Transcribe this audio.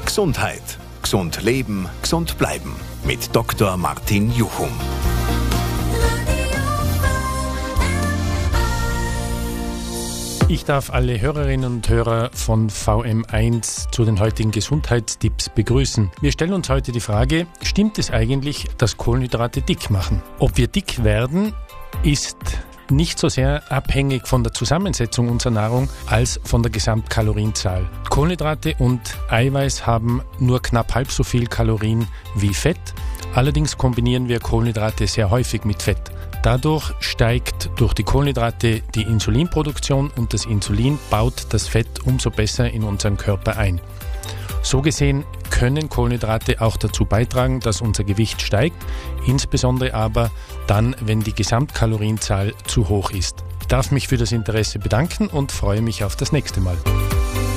Gesundheit. Gesund leben, gesund bleiben. Mit Dr. Martin Juchum. Ich darf alle Hörerinnen und Hörer von VM1 zu den heutigen Gesundheitstipps begrüßen. Wir stellen uns heute die Frage, stimmt es eigentlich, dass Kohlenhydrate dick machen? Ob wir dick werden, ist nicht so sehr abhängig von der Zusammensetzung unserer Nahrung als von der Gesamtkalorienzahl. Kohlenhydrate und Eiweiß haben nur knapp halb so viel Kalorien wie Fett. Allerdings kombinieren wir Kohlenhydrate sehr häufig mit Fett. Dadurch steigt durch die Kohlenhydrate die Insulinproduktion und das Insulin baut das Fett umso besser in unseren Körper ein. So gesehen können Kohlenhydrate auch dazu beitragen, dass unser Gewicht steigt, insbesondere aber dann, wenn die Gesamtkalorienzahl zu hoch ist. Ich darf mich für das Interesse bedanken und freue mich auf das nächste Mal.